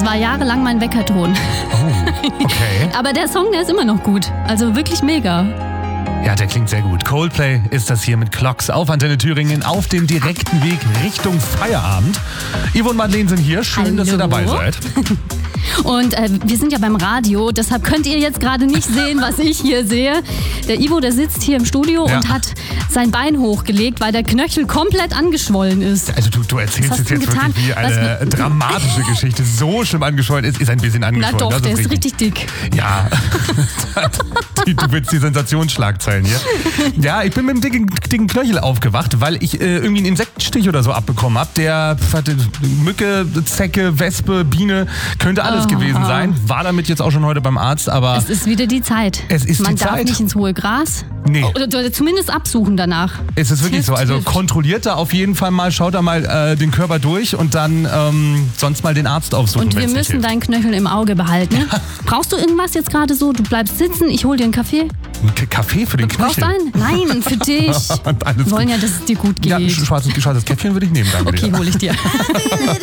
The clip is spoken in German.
war jahrelang mein Weckerton. Oh, okay. Aber der Song, der ist immer noch gut. Also wirklich mega. Ja, der klingt sehr gut. Coldplay ist das hier mit Clocks auf Antenne Thüringen auf dem direkten Weg Richtung Feierabend. Ivo und Madeleine sind hier. Schön, dass ihr dabei seid. Und wir sind ja beim Radio, deshalb könnt ihr jetzt gerade nicht sehen, was ich hier sehe. Der Ivo, der sitzt hier im Studio und hat sein Bein hochgelegt, weil der Knöchel komplett angeschwollen ist. Also du erzählst jetzt wirklich wie eine dramatische Geschichte. So schlimm angeschwollen ist ein bisschen angeschwollen. Na doch, der ist richtig dick. Ja, du willst die Sensationsschlagzeilen hier. Ja, ich bin mit dem dicken Knöchel aufgewacht, weil ich irgendwie einen Insektenstich oder so abbekommen habe. Der hatte Mücke, Zecke, Wespe, Biene, könnte alles gewesen sein. War damit jetzt auch schon heute beim Arzt, aber... Es ist wieder die Zeit. Man darf nicht ins hohe Gras. Nee. Oder zumindest absuchen danach. Es ist wirklich so. Also kontrolliert da auf jeden Fall mal, schaut da mal den Körper durch und dann sonst mal den Arzt aufsuchen. Und wir müssen deinen Knöchel im Auge behalten. Ja. Brauchst du irgendwas jetzt gerade so? Du bleibst sitzen, ich hol dir einen Kaffee. Ein Kaffee für den Knöchel? Brauchst du einen? Nein, für dich. Wir wollen ja, dass es dir gut geht. Ja, ein schwarzes Käffchen würde ich nehmen. Danke okay, dir. hol ich dir.